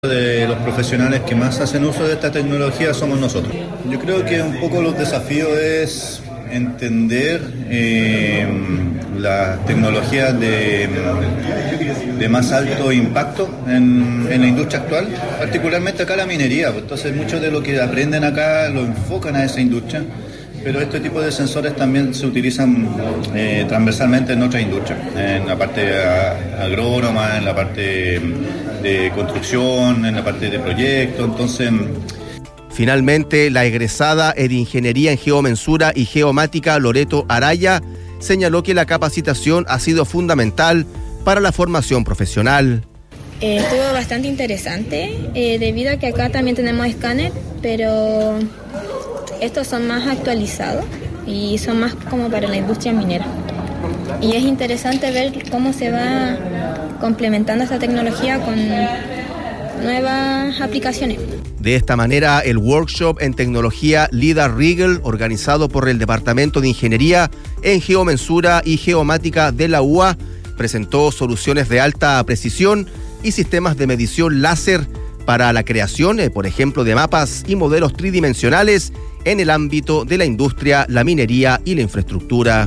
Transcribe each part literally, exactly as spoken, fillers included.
De los profesionales que más hacen uso de esta tecnología somos nosotros. Yo creo que un poco los desafíos es entender eh, las tecnologías de, de más alto impacto en, en la industria actual, particularmente acá la minería. Entonces mucho de lo que aprenden acá lo enfocan a esa industria, pero este tipo de sensores también se utilizan eh, transversalmente en otras industrias, en la parte agrónoma, en la parte de construcción, en la parte de proyectos. Entonces, finalmente, la egresada en Ingeniería en Geomensura y Geomática Loreto Araya señaló que la capacitación ha sido fundamental para la formación profesional. Eh, estuvo bastante interesante, eh, debido a que acá también tenemos escáner, pero estos son más actualizados y son más como para la industria minera. Y es interesante ver cómo se va complementando esta tecnología con nuevas aplicaciones. De esta manera, el workshop en tecnología LIDAR Rigel, organizado por el Departamento de Ingeniería en Geomensura y Geomática de la U A, presentó soluciones de alta precisión y sistemas de medición láser para la creación, eh, por ejemplo, de mapas y modelos tridimensionales en el ámbito de la industria, la minería y la infraestructura.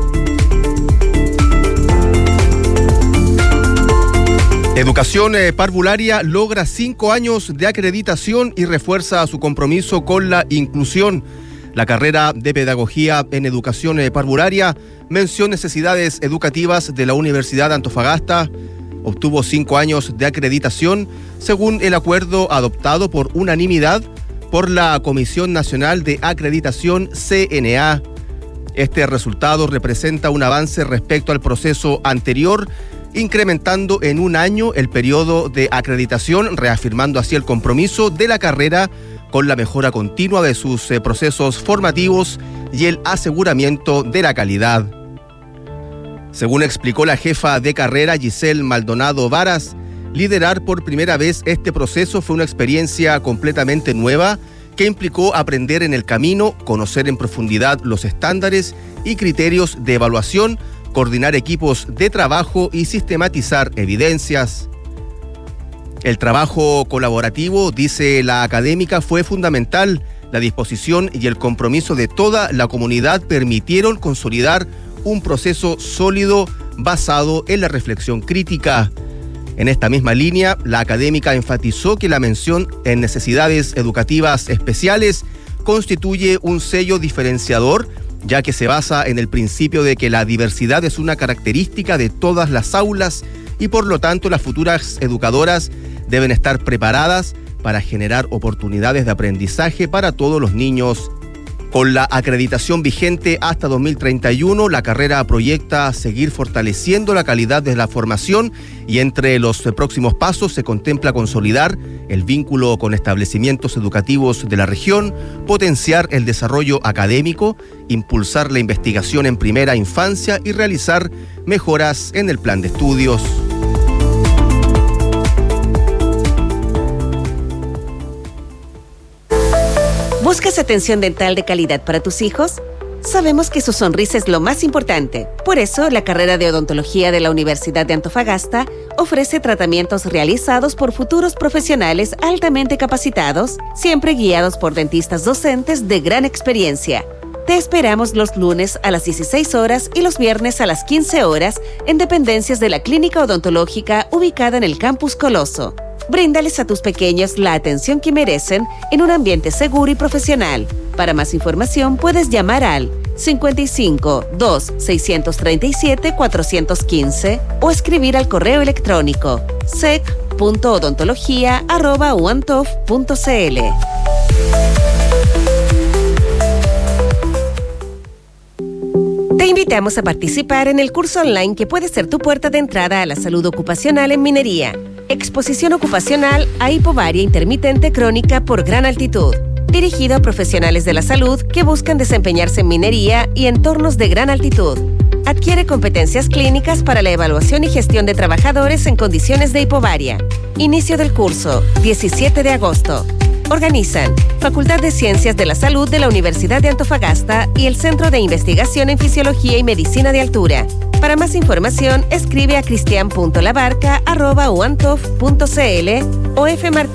Educación eh, Parvularia logra cinco años de acreditación y refuerza su compromiso con la inclusión. La carrera de Pedagogía en Educación eh, Parvularia, mención necesidades educativas de la Universidad de Antofagasta, obtuvo cinco años de acreditación según el acuerdo adoptado por unanimidad por la Comisión Nacional de Acreditación C N A. Este resultado representa un avance respecto al proceso anterior, incrementando en un año el periodo de acreditación, reafirmando así el compromiso de la carrera con la mejora continua de sus eh, procesos formativos y el aseguramiento de la calidad. Según explicó la jefa de carrera Giselle Maldonado Varas, liderar por primera vez este proceso fue una experiencia completamente nueva que implicó aprender en el camino, conocer en profundidad los estándares y criterios de evaluación, coordinar equipos de trabajo y sistematizar evidencias. El trabajo colaborativo, dice la académica, fue fundamental. La disposición y el compromiso de toda la comunidad permitieron consolidar un proceso sólido basado en la reflexión crítica. En esta misma línea, la académica enfatizó que la mención en necesidades educativas especiales constituye un sello diferenciador, ya que se basa en el principio de que la diversidad es una característica de todas las aulas y por lo tanto las futuras educadoras deben estar preparadas para generar oportunidades de aprendizaje para todos los niños. Con la acreditación vigente hasta dos mil treinta y uno, la carrera proyecta seguir fortaleciendo la calidad de la formación y entre los próximos pasos se contempla consolidar el vínculo con establecimientos educativos de la región, potenciar el desarrollo académico, impulsar la investigación en primera infancia y realizar mejoras en el plan de estudios. ¿Buscas atención dental de calidad para tus hijos? Sabemos que su sonrisa es lo más importante. Por eso, la carrera de odontología de la Universidad de Antofagasta ofrece tratamientos realizados por futuros profesionales altamente capacitados, siempre guiados por dentistas docentes de gran experiencia. Te esperamos los lunes a las dieciséis horas y los viernes a las quince horas en dependencias de la Clínica Odontológica ubicada en el Campus Coloso. Bríndales a tus pequeños la atención que merecen en un ambiente seguro y profesional. Para más información puedes llamar al cincuenta y cinco, dos, seiscientos treinta y siete, cuatrocientos quince o escribir al correo electrónico sec punto odontología arroba uantof punto cl. Te invitamos a participar en el curso online que puede ser tu puerta de entrada a la salud ocupacional en minería. Exposición ocupacional a hipovaria intermitente crónica por gran altitud. Dirigido a profesionales de la salud que buscan desempeñarse en minería y entornos de gran altitud. Adquiere competencias clínicas para la evaluación y gestión de trabajadores en condiciones de hipovaria. Inicio del curso, diecisiete de agosto. Organizan Facultad de Ciencias de la Salud de la Universidad de Antofagasta y el Centro de Investigación en Fisiología y Medicina de Altura. Para más información, escribe a cristian punto labarca arroba uantof punto cl o f